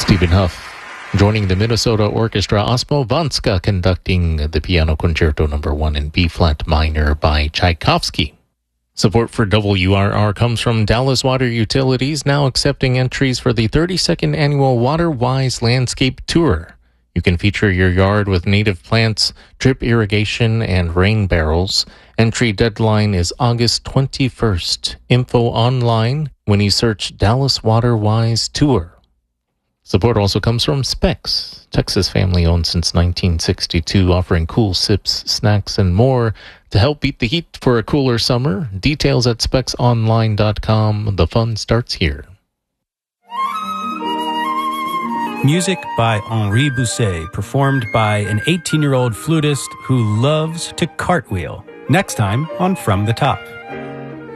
Stephen Huff. Joining the Minnesota Orchestra, Osmo Vanska conducting the Piano Concerto No. 1 in B-flat minor by Tchaikovsky. Support for WRR comes from Dallas Water Utilities, now accepting entries for the 32nd annual WaterWise Landscape Tour. You can feature your yard with native plants, drip irrigation, and rain barrels. Entry deadline is August 21st. Info online when you search Dallas WaterWise Tour. Support also comes from Specs, Texas family-owned since 1962, offering cool sips, snacks, and more to help beat the heat for a cooler summer. Details at specsonline.com. The fun starts here. Music by Henri Bousset, performed by an 18-year-old flutist who loves to cartwheel. Next time on From the Top.